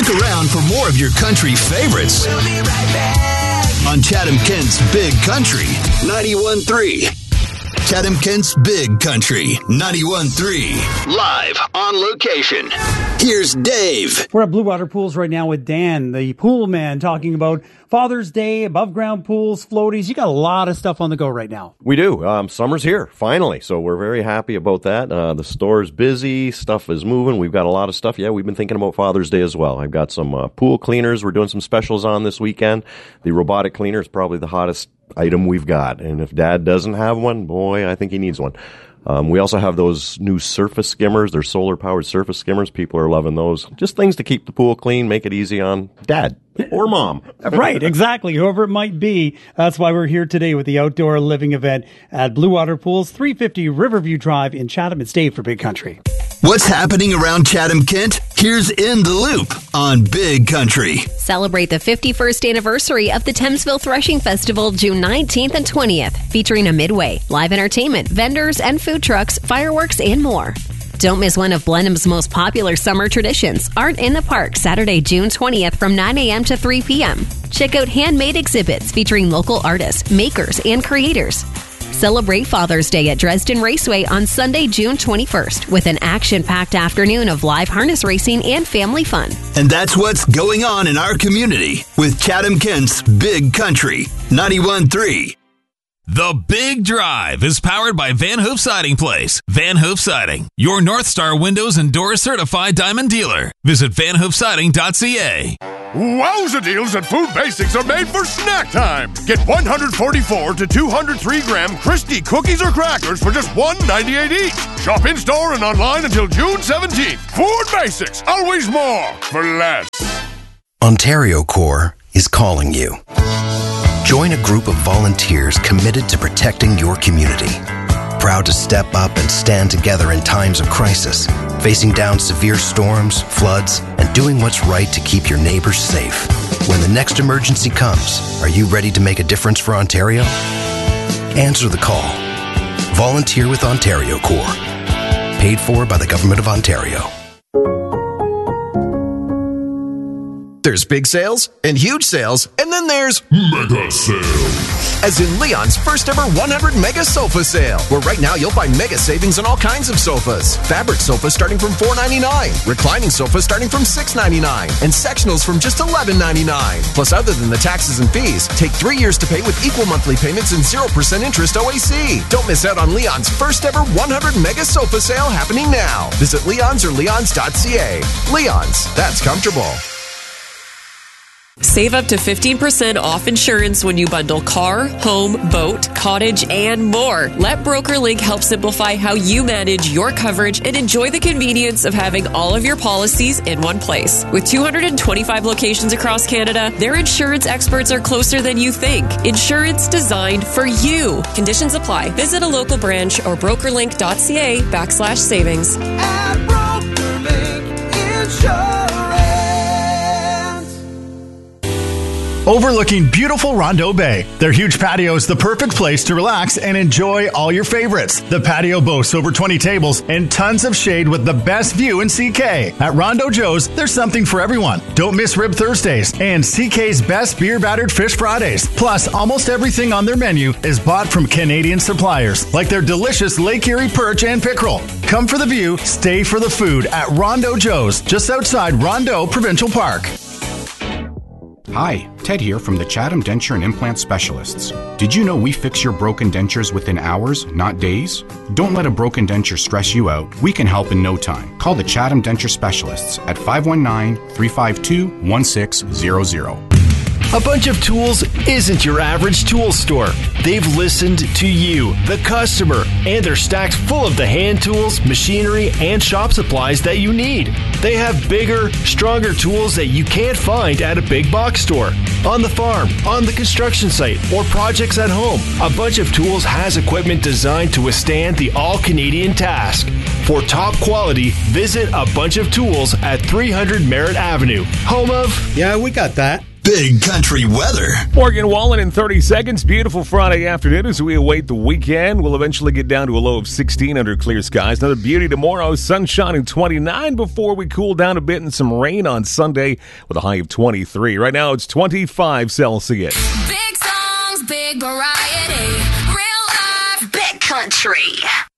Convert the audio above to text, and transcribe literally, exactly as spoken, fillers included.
Stick around for more of your country favorites. We'll be right back. On Chatham Kent's Big Country, ninety-one point three. Chatham Kent's Big Country, ninety-one point three. Live on location. Here's Dave. We're at Blue Water Pools right now with Dan, the pool man, talking about Father's Day, above ground pools, floaties. You got a lot of stuff on the go right now. We do. Um, summer's here, finally. So we're very happy about that. Uh, the store's busy. Stuff is moving. We've got a lot of stuff. Yeah, we've been thinking about Father's Day as well. I've got some uh, pool cleaners. We're doing some specials on this weekend. The robotic cleaner is probably the hottest item we've got. And if Dad doesn't have one, boy, I think he needs one. Um, we also have those new surface skimmers. They're solar-powered surface skimmers. People are loving those. Just things to keep the pool clean, make it easy on Dad or Mom. Right, exactly. Whoever it might be. That's why we're here today with the outdoor living event at Blue Water Pools, three fifty Riverview Drive in Chatham. It's Dave for Big Country. What's happening around Chatham Kent? Here's In the Loop on Big Country. Celebrate the fifty-first anniversary of the Thamesville Threshing Festival June nineteenth and twentieth, featuring a midway, live entertainment, vendors and food trucks, fireworks, and more. Don't miss one of Blenheim's most popular summer traditions, Art in the Park, Saturday, June twentieth from nine a.m. to three p.m. Check out handmade exhibits featuring local artists, makers, and creators. Celebrate Father's Day at Dresden Raceway on Sunday, June twenty-first, with an action-packed afternoon of live harness racing and family fun. And that's what's going on in our community with Chatham Kent's Big Country, ninety-one point three. The Big Drive is powered by Van Hoof Siding Place. Van Hoof Siding, your North Star Windows and Doors certified diamond dealer. Visit van hoof siding dot c a. Wowza deals at Food Basics are made for snack time. Get one forty-four to two oh three gram Christie cookies or crackers for just one ninety-eight each. Shop in store and online until June seventeenth. Food Basics, always more for less. Ontario Corps is calling you. Join a group of volunteers committed to protecting your community. Proud to step up and stand together in times of crisis, facing down severe storms, floods, and doing what's right to keep your neighbors safe. When the next emergency comes, are you ready to make a difference for Ontario? Answer the call. Volunteer with Ontario Corps. Paid for by the Government of Ontario. There's big sales and huge sales, and then there's mega sales. As in Leon's first ever one hundred mega sofa sale, where right now you'll find mega savings on all kinds of sofas. Fabric sofas starting from four ninety-nine, reclining sofas starting from six ninety-nine, and sectionals from just eleven ninety-nine. Plus, other than the taxes and fees, take three years to pay with equal monthly payments and zero percent interest O A C. Don't miss out on Leon's first ever one hundred mega sofa sale happening now. Visit Leon's or leons dot c a. Leon's, that's comfortable. Save up to fifteen percent off insurance when you bundle car, home, boat, cottage, and more. Let BrokerLink help simplify how you manage your coverage and enjoy the convenience of having all of your policies in one place. With two hundred twenty-five locations across Canada, their insurance experts are closer than you think. Insurance designed for you. Conditions apply. Visit a local branch or brokerlink dot c a backslash savings. At BrokerLink Insurance. Overlooking beautiful Rondeau Bay, their huge patio is the perfect place to relax and enjoy all your favorites. The patio boasts over twenty tables and tons of shade with the best view in C K. At Rondeau Joe's, there's something for everyone. Don't miss Rib Thursdays and C K's best beer battered fish Fridays. Plus, almost everything on their menu is bought from Canadian suppliers, like their delicious Lake Erie perch and pickerel. Come for the view, stay for the food at Rondeau Joe's, just outside Rondeau Provincial Park. Hi, Ted here from the Chatham Denture and Implant Specialists. Did you know we fix your broken dentures within hours, not days? Don't let a broken denture stress you out. We can help in no time. Call the Chatham Denture Specialists at five one nine, three five two, one six zero zero. A Bunch of Tools isn't your average tool store. They've listened to you, the customer, and they're stacked full of the hand tools, machinery, and shop supplies that you need. They have bigger, stronger tools that you can't find at a big box store. On the farm, on the construction site, or projects at home, A Bunch of Tools has equipment designed to withstand the all-Canadian task. For top quality, visit A Bunch of Tools at three hundred Merritt Avenue, home of... Yeah, we got that. Big Country weather. Morgan Wallen in thirty seconds. Beautiful Friday afternoon as we await the weekend. We'll eventually get down to a low of sixteen under clear skies. Another beauty tomorrow. Sunshine in twenty-nine before we cool down a bit and some rain on Sunday with a high of twenty-three. Right now it's twenty-five Celsius. Big songs, big variety. Real life, big country.